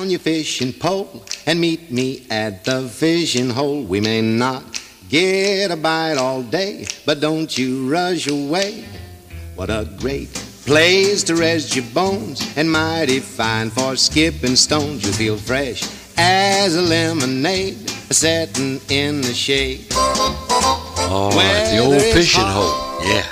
on your fishing pole and meet me at the fishing hole. We may not get a bite all day, but don't you rush away. What a great place to rest your bones, and mighty fine for skipping stones. You feel fresh as a lemonade, setting in the shade. All right, the old fishing hole, yeah.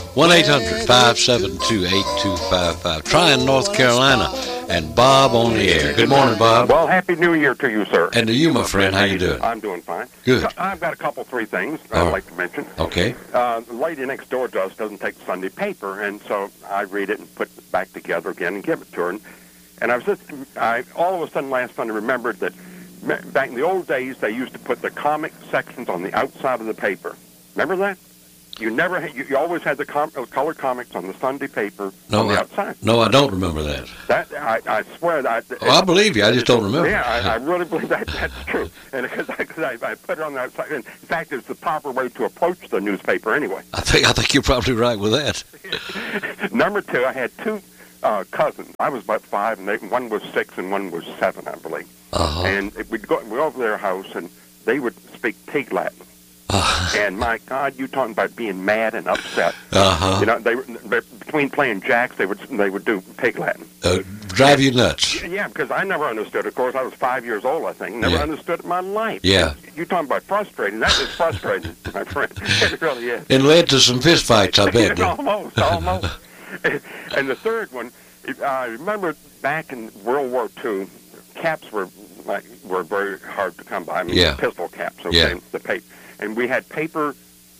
1-800-572-8255. Tryon, North Carolina, and Bob on the air. Good morning, Bob. Well, Happy New Year to you, sir. And to you, my friend. How you doing? I'm doing fine. Good. I've got three things I'd like to mention. Okay. The lady next door to us doesn't take Sunday paper, and so I read it and put it back together again and give it to her. And I all of a sudden last Sunday remembered that back in the old days they used to put the comic sections on the outside of the paper. Remember that? You always had the color comics on the Sunday paper on the outside. No, I don't remember that. I swear that. I believe you. I just don't remember. Yeah, I really believe that's true. And because I put it on the outside. In fact, it's the proper way to approach the newspaper anyway. I think you're probably right with that. Number two, I had two cousins. I was about 5, and one was 6, and one was 7, I believe. Uh-huh. And we'd go over to their house, and they would speak Pig Latin. And my God, you talking about being mad and upset? Uh-huh. You know, they between playing jacks, they would do Pig Latin. Drive you nuts. Yeah, because I never understood. Of course, I was 5 years old. I think never understood it in my life. Yeah. You talking about frustrating? That is frustrating, my friend. It really is. It led to some fist fights, I bet. Almost. And the third one, I remember back in World War II, caps were very hard to come by. I mean, pistol caps. Okay, the paper. And we had paper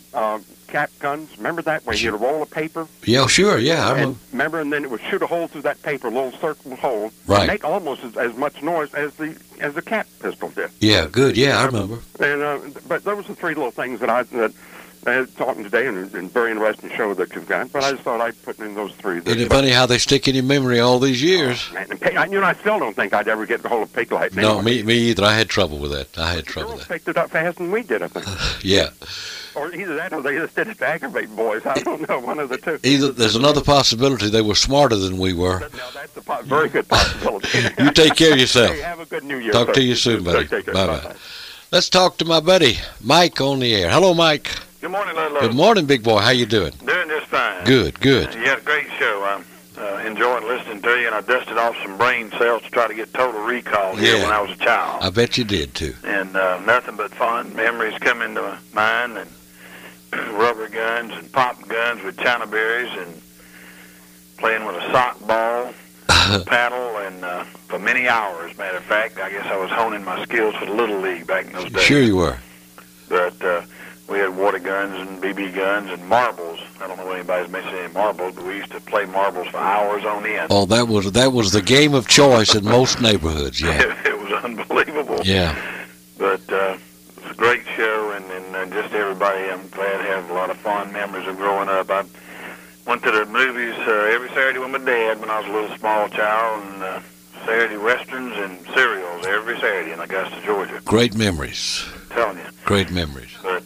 cap guns. Remember that, where you had a roll of paper? Yeah, sure, yeah. And then it would shoot a hole through that paper, a little circle hole, right. And make almost as much noise as the cap pistol did. Yeah, good. Yeah, I remember. And but those are three little things that I talking today, and very interesting show that you've got. But I just thought I'd put in those three. Isn't it funny how they stick in your memory all these years? Oh, man. I still don't think I'd ever get a hold of Pig Latin. No, me either. I had trouble with that. Girls picked it up faster than we did, I think. Yeah. Or either that, or they just did it to aggravate boys. I don't know, one of the two. There's another possibility they were smarter than we were. Now, that's a very good possibility. You take care of yourself. Hey, have a good New Year. Talk to you soon, buddy. Bye-bye. Let's talk to my buddy, Mike, on the air. Hello, Mike. Good morning, Ludlow. Good morning, big boy. How you doing? Doing just fine. Good. You had a great show. I'm enjoying listening to you, and I dusted off some brain cells to try to get total recall here when I was a child. I bet you did, too. And nothing but fun memories come into mind, and rubber guns and pop guns with China berries, and playing with a sock ball, paddle, and for many hours, matter of fact. I guess I was honing my skills for the Little League back in those days. Sure you were. But we had water guns and BB guns and marbles. I don't know if anybody's mentioned any marbles, but we used to play marbles for hours on end. Oh, that was the game of choice in most neighborhoods, yeah. It was unbelievable. Yeah. But it was a great show, and just everybody, I'm glad to have a lot of fond memories of growing up. I went to the movies every Saturday with my dad when I was a little small child, and Saturday westerns and serials every Saturday in Augusta, Georgia. Great memories. I'm telling you. Great memories. But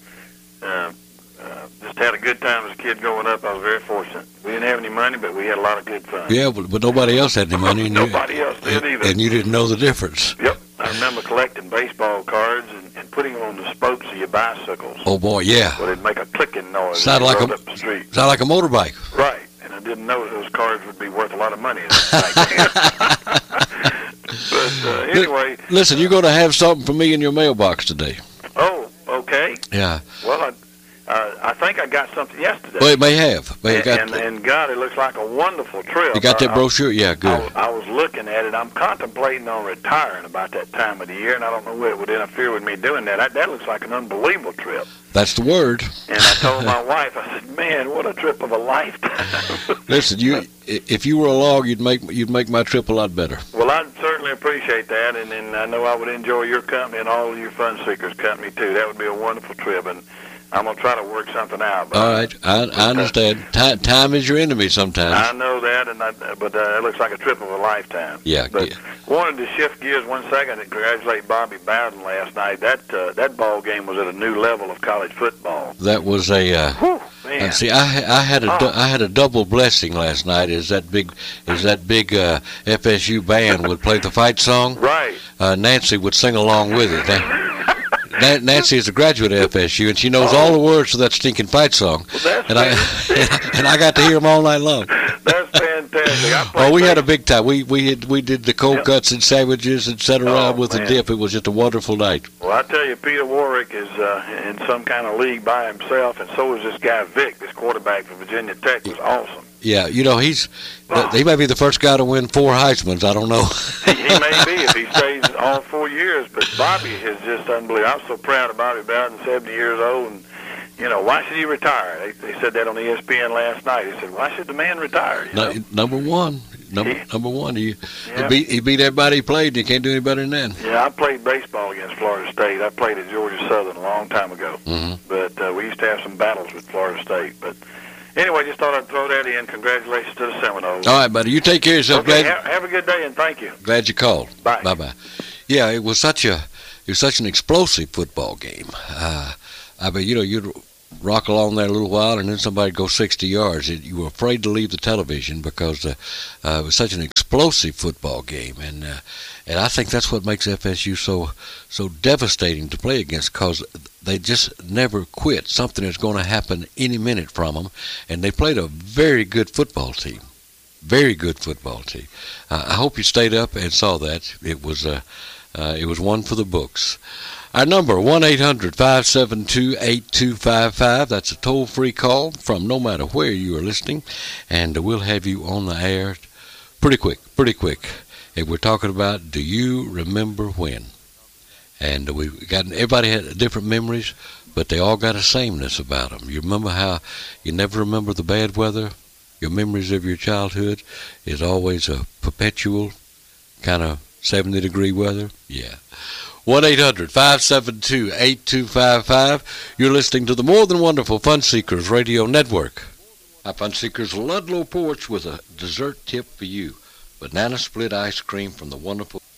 just had a good time as a kid growing up. I was very fortunate. We didn't have any money, but we had a lot of good fun. Yeah, but nobody else had any money. And nobody else did either. And you didn't know the difference. Yep. I remember collecting baseball cards and putting them on the spokes of your bicycles. Oh, boy, yeah. Well, it'd make a clicking noise sound like up the street. Sound like a motorbike. Right. And I didn't know those cards would be worth a lot of money back then. But anyway. Listen, you're going to have something for me in your mailbox today. Oh, okay. Yeah. Well, I think I got something yesterday. Well, it may have. And God, it looks like a wonderful trip. You got that brochure? Yeah, good. I was looking at it. I'm contemplating on retiring about that time of the year, and I don't know whether it would interfere with me doing that. That looks like an unbelievable trip. That's the word. And I told my wife, I said, man, what a trip of a lifetime. Listen, if you were along, you'd make my trip a lot better. Well, I'd certainly appreciate that, and I know I would enjoy your company and all of your fun seekers' company, too. That would be a wonderful trip. And I'm going to try to work something out. But All right, I understand. Time is your enemy sometimes. I know that, but it looks like a trip of a lifetime. Yeah. But wanted to shift gears 1 second and congratulate Bobby Bowden last night. That ball game was at a new level of college football. That was a. Man. See, I had a double blessing last night. Is that big FSU band would play the fight song? Right. Nancy would sing along with it. Nancy is a graduate of FSU, and she knows all the words to that stinking fight song. Well, and I got to hear them all night long. That's fantastic. We had a big time. We did the cold cuts and sandwiches and sat around with the dip. It was just a wonderful night. Well, I tell you, Peter Warwick is in some kind of league by himself, and so is this guy Vic, this quarterback from Virginia Tech, was awesome. Yeah, he may be the first guy to win 4 Heismans. I don't know. He may be if he stays all 4 years, but Bobby is just unbelievable. I'm so proud of Bobby Bowden, 70 years old, and why should he retire? They said that on ESPN last night. He said, why should the man retire? Number one. He beat everybody he played. You can't do any better than that. Yeah, I played baseball against Florida State. I played at Georgia Southern a long time ago. Mm-hmm. But we used to have some battles with Florida State. But anyway, just thought I'd throw that in. Congratulations to the Seminoles. All right, buddy. You take care of yourself. Okay, have a good day, and thank you. Glad you called. Bye. Bye-bye. Yeah, it was such an explosive football game. You'd rock along there a little while, and then somebody'd go 60 yards. You were afraid to leave the television because it was such an explosive football game, and I think that's what makes FSU so devastating to play against, because they just never quit. Something is going to happen any minute from them, and they played a very good football team. Very good football team. I hope you stayed up and saw that. It was one for the books. Our number, 1-800-572-8255. That's a toll-free call from no matter where you are listening, and we'll have you on the air pretty quick. And we're talking about, do you remember when? And everybody had different memories, but they all got a sameness about them. You remember how you never remember the bad weather? Your memories of your childhood is always a perpetual kind of 70-degree weather? Yeah. 1-800-572-8255. You're listening to the More Than Wonderful Fun Seekers Radio Network. Our Fun Seekers Ludlow Porch with a dessert tip for you. Banana split ice cream from the wonderful